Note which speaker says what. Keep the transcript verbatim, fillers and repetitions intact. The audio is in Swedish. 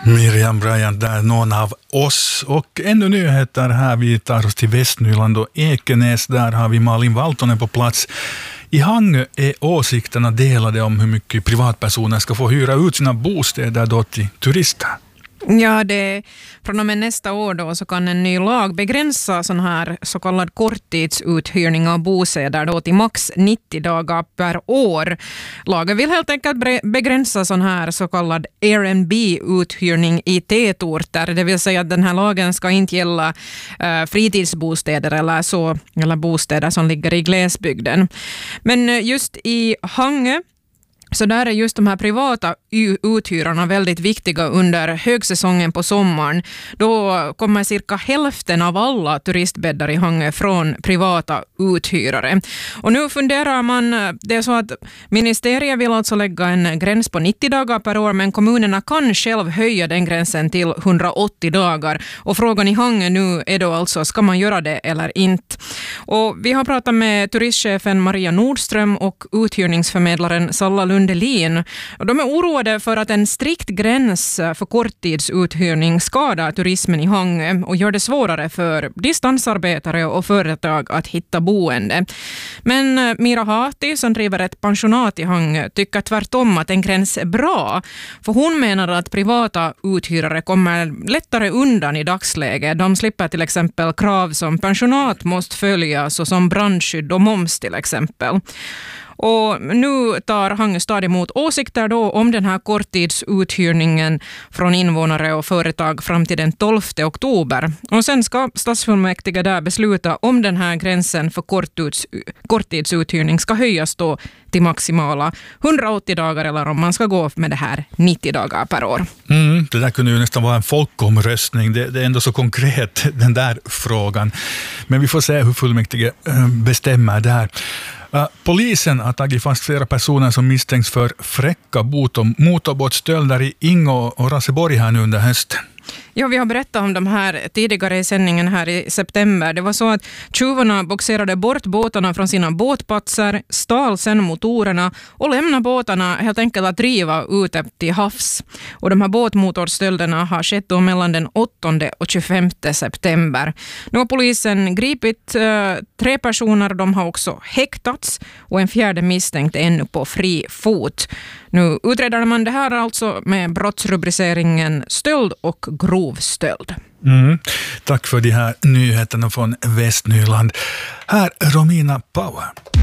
Speaker 1: Miriam Bryant där, någon av oss. Och ännu nyheter här, vi tar oss till Västnyland och Ekenäs. Där har vi Malin Valtonen på plats. I Hangö är åsikterna delade om hur mycket privatpersoner ska få hyra ut sina bostäder då till turister.
Speaker 2: Ja, det, från och med nästa år då så kan en ny lag begränsa sån här så kallad korttidsuthyrning av bostäder då till max nittio dagar per år. Lagen vill helt enkelt begränsa sån här så kallad Airbnb-uthyrning i tätorter. Det vill säga att den här lagen ska inte gälla uh, fritidsbostäder eller, så, eller bostäder som ligger i glesbygden. Men just i Hangö så där är just de här privata uthyrarna väldigt viktiga under högsäsongen på sommaren. Då kommer cirka hälften av alla turistbäddar i Hangö från privata uthyrare. Och nu funderar man, det är så att ministeriet vill alltså lägga en gräns på nittio dagar per år, men kommunerna kan själv höja den gränsen till hundraåttio dagar. Och frågan i Hangö nu är då alltså, ska man göra det eller inte? Och vi har pratat med turistchefen Maria Nordström och uthyrningsförmedlaren Salla Lundelin. Och de är oroade för att en strikt gräns för korttidsuthyrning skadar turismen i Hangö och gör det svårare för distansarbetare och företag att hitta boende. Men Mira Hati, som driver ett pensionat i Hangö, tycker tvärtom att en gräns är bra. För hon menar att privata uthyrare kommer lättare undan i dagsläget. De slipper till exempel krav som pensionat måste följa, såsom brandskydd och moms till exempel. Och nu tar Hangö stad emot åsikter då om den här korttidsuthyrningen från invånare och företag fram till den tolfte oktober. Och sen ska stadsfullmäktige där besluta om den här gränsen för korttids, korttidsuthyrning ska höjas då till maximala hundraåttio dagar eller om man ska gå med det här nittio dagar per år.
Speaker 1: Mm, det där kunde ju nästan vara en folkomröstning. Det, det är ändå så konkret, den där frågan. Men vi får se hur fullmäktige bestämmer där. Uh, polisen har tagit fast flera personer som misstänks för fräcka motorbåtstölder i Ingå och Raseborg här nu under hösten.
Speaker 2: Ja, vi har berättat om de här tidigare i sändningen här i september. Det var så att tjuvarna boxerade bort båtarna från sina båtplatser, stal sen motorerna och lämnade båtarna helt enkelt att driva ute till havs. Och de här båtmotorstölderna har skett då mellan den åttonde och tjugofemte september. Nu har polisen gripit eh, tre personer, de har också häktats och en fjärde misstänkt är ännu på fri fot. Nu utreder man det här alltså med brottsrubriceringen stöld och grov stöld.
Speaker 1: Mm. Tack för de här nyheterna från Västnyland. Här Romina Power.